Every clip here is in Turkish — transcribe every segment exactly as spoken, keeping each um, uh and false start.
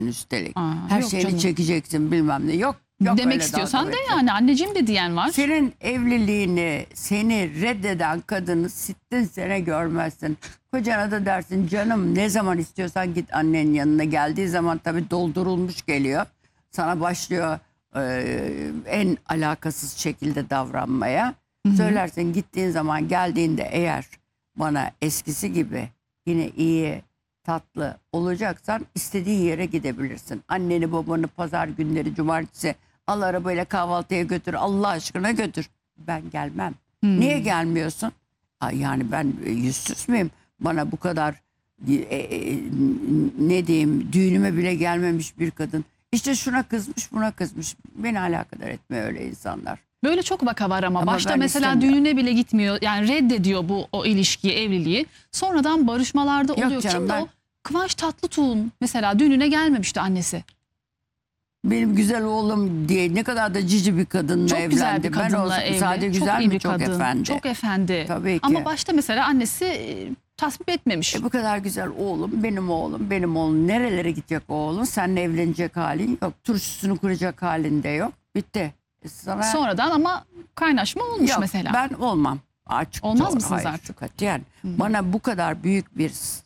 üstelik. Aa, Her yok şeyini canım. çekeceksin bilmem ne. Yok. Yok Demek öyle istiyorsan dalga de geçecek. yani anneciğim de diyen var. Senin evliliğini, seni reddeden kadını sittin sene görmezsin. Kocana da dersin canım ne zaman istiyorsan git annenin yanına. Geldiği zaman tabii doldurulmuş geliyor. Sana başlıyor e, en alakasız şekilde davranmaya. Hı hı. Söylersin gittiğin zaman geldiğinde eğer bana eskisi gibi yine iyi tatlı olacaksan istediğin yere gidebilirsin. Anneni babanı pazar günleri cumartesi al arabayla kahvaltıya götür Allah aşkına götür. Ben gelmem. Hmm. Niye gelmiyorsun? Ay yani ben yüzsüz müyüm? Bana bu kadar e, e, ne diyeyim düğünüme bile gelmemiş bir kadın. İşte şuna kızmış buna kızmış. Beni alakadar etmiyor öyle insanlar. Böyle çok vaka var ama, Ama başta ben mesela istemiyorum. düğününe bile gitmiyor. Yani reddediyor bu o ilişkiyi, evliliği. Sonradan barışmalarda Yok oluyor. canım, Kimdi ben- o? Kıvanç Tatlıtuğ'un mesela düğününe gelmemişti annesi. Benim güzel oğlum diye ne kadar da cici bir kadınla Çok evlendi. güzel bir ben kadınla olsam evli. sadece çok güzel iyi mi bir çok kadın. efendi. Çok efendi. Tabii ki. Ama başta mesela annesi e, tasvip etmemiş. E bu kadar güzel oğlum benim oğlum benim oğlum nerelere gidecek o oğlum seninle evlenecek halin yok turşusunu kuracak halinde yok bitti. E sana Sonradan ama kaynaşma olmuş yok, mesela. ben olmam açık Olmaz doğru, mısınız hayır, artık? katiyen. Bana bu kadar büyük bir s-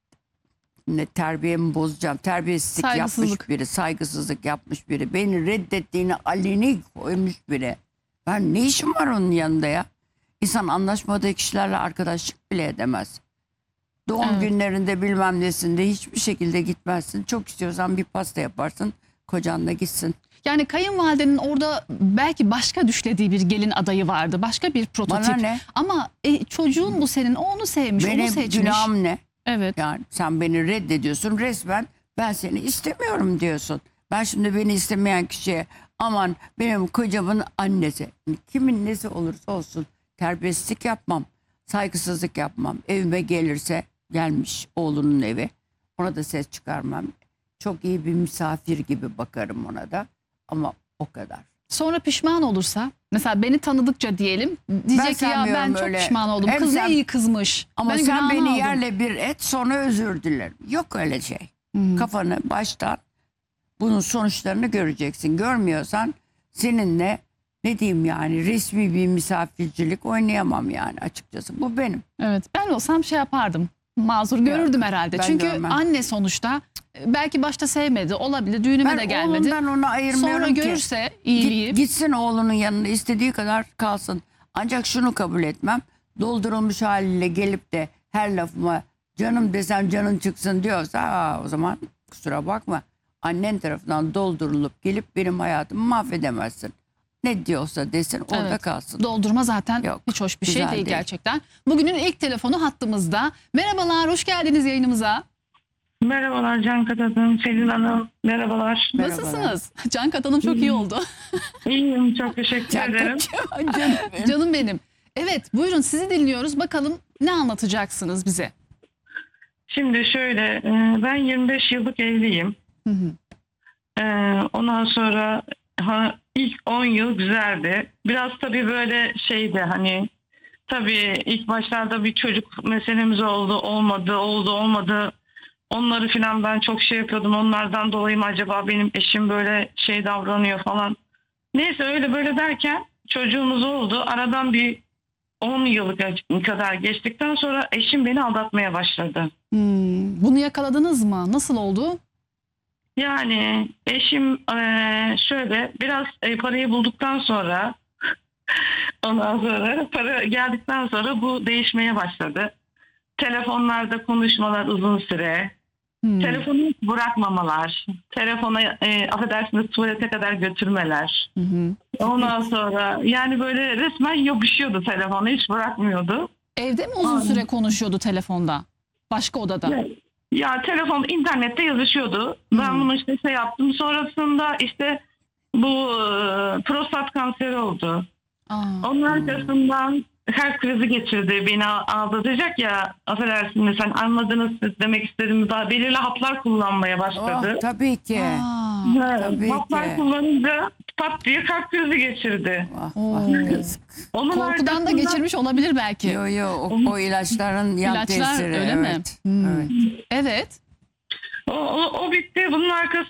ne terbiyemi bozacağım terbiyesizlik Saygısızlık. yapmış biri saygısızlık yapmış biri beni reddettiğini aleni koymuş biri ben ne işim var onun yanında ya. İnsan anlaşmadığı kişilerle arkadaşlık bile edemez. Doğum Evet. günlerinde bilmem nesinde hiçbir şekilde gitmezsin. Çok istiyorsan bir pasta yaparsın. Kocanla gitsin. Yani kayınvalidenin orada belki başka düşlediği bir gelin adayı vardı. Başka bir prototip. Bana ne? Ama e, çocuğun bu senin. O onu sevmiş, onu Benim seçmiş. günahım ne? Evet. Yani sen beni reddediyorsun resmen. Ben seni istemiyorum diyorsun. Ben şimdi beni istemeyen kişiye aman benim kocamın annesi. Kimin nesi olursa olsun terbiyesizlik yapmam. Saygısızlık yapmam. Evime gelirse gelmiş oğlunun evi. Ona da ses çıkarmam. Çok iyi bir misafir gibi bakarım ona da. Ama o kadar. Sonra pişman olursa, mesela beni tanıdıkça diyelim, diyecek ki ya ben sevmiyorum çok öyle. pişman oldum. Hem Kız sen- ne iyi kızmış. Ama Ben sen günahını beni aldım. yerle bir et sonra özür dilerim. Yok öyle şey. Hı. Kafanı baştan bunun sonuçlarını göreceksin. Görmüyorsan seninle ne diyeyim yani resmi bir misafircilik oynayamam yani açıkçası. Bu benim. Evet, ben olsam şey yapardım. Mazur görürdüm herhalde. ben Çünkü görmem. anne sonuçta e, belki başta sevmedi, olabilir. Düğünüme Ben de gelmedi. oğlumdan onu ayırmıyorum Sonra ki. görürse Git- iyiliği. gitsin oğlunun yanına istediği kadar kalsın. Ancak şunu kabul etmem. Doldurulmuş haliyle gelip de her lafıma canım desem canın çıksın diyorsa aa, o zaman kusura bakma. Annen tarafından doldurulup gelip benim hayatımı mahvedemezsin. Ne diyorsa desin orada Evet. kalsın. Doldurma zaten Yok, hiç hoş bir şey güzel değil, değil. gerçekten. Bugünün ilk telefonu hattımızda. Merhabalar, hoş geldiniz yayınımıza. Merhabalar Can Kadın, Selin Hanım. Merhabalar. Merhabalar. Nasılsınız? Can Katan'ım çok iyi oldu. İyiyim, çok teşekkür ederim. Canım benim. Canım benim. Evet, buyurun sizi dinliyoruz. Bakalım ne anlatacaksınız bize? Şimdi şöyle, e, ben yirmi beş yıllık evliyim. Hı hı. E, Ondan sonra ha, ilk on yıl güzeldi. Biraz tabii böyle şeydi hani, tabii ilk başlarda bir çocuk meselemiz oldu, olmadı, oldu, olmadı. Onları filan ben çok şey yapıyordum. Onlardan dolayı mı acaba benim eşim böyle şey davranıyor falan. Neyse öyle böyle derken çocuğumuz oldu. Aradan bir on yıl kadar geçtikten sonra eşim beni aldatmaya başladı. Hmm, bunu yakaladınız mı? Nasıl oldu? Yani eşim eee, şöyle biraz e, parayı bulduktan sonra ondan sonra para geldikten sonra bu değişmeye başladı. Telefonlarda konuşmalar uzun süre. Hmm. Telefonu hiç bırakmamalar. Telefona e, affedersiniz tuvalete kadar götürmeler. Hı hı. Ondan sonra yani böyle resmen yapışıyordu telefonu, hiç bırakmıyordu. Evde mi uzun Aynen. süre konuşuyordu telefonda? Başka odada? Ya, ya telefon internette yazışıyordu. Ben Hmm. bunu işte şey yaptım. Sonrasında işte bu e, prostat kanseri oldu. Aa. Onun arkasından kalp krizi geçirdi. Beni aldatacak ya, affedersiniz sen anladınız siz demek istedim. Daha belirli haplar kullanmaya başladı. Oh, tabii ki. Aa. Ha, tabii haplar ki. kullanınca pat diye kalp krizi geçirdi. Vah, Oo. vah, yazık. Onun Korkudan da arkasından- geçirmiş olabilir belki. Yo yo o, o ilaçların yan İlaçlar tesiri. öyle mi? Evet. Hmm. Evet. Evet. O, o, o bitti. Bunun arkasından